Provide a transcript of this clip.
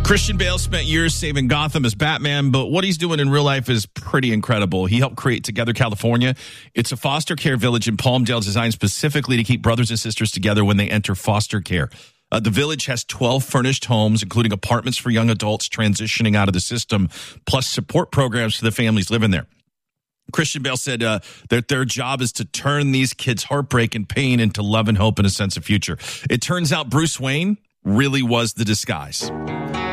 Christian Bale spent years saving Gotham as Batman, but what he's doing in real life is pretty incredible. He helped create Together California. It's a foster care village in Palmdale designed specifically to keep brothers and sisters together when they enter foster care. The village has 12 furnished homes, including apartments for young adults transitioning out of the system, plus support programs for the families living there. Christian Bale said that their job is to turn these kids' heartbreak and pain into love and hope and a sense of future. It turns out Bruce Wayne really was the disguise.